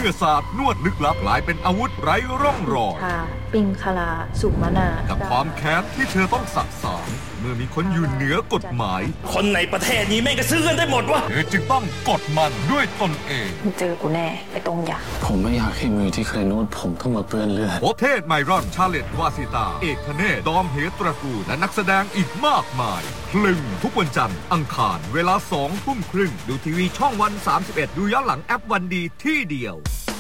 มื่อศาสตร์นวดลึกลับกลายเป็นอาวุธไร้ร่องรอยปิงคลาสุมนากับความแค้นที่เธอต้องสะสางเมื่อมีคนอยู่เหนือกฎหมายคนในประเทศนี้แม่งก็ซื้อกันได้หมดวะเธอจึงต้องกดมันด้วยตนเองเจอกูแน่ไอ้ตรงยาผมไม่อยากให้มือที่เคยนวดผมต้องมาเปื้อนเลือดโอเทศไมรอนชาเลตวาสิตาเอกธเนศดอมเหตระกูลและนักแสดงอีกมากมายคลึงทุกวันจันทร์อังคารเวลา 20:30 น.ดูทีวีช่องวัน31ดูย้อนหลังแอปวันดีที่เดียว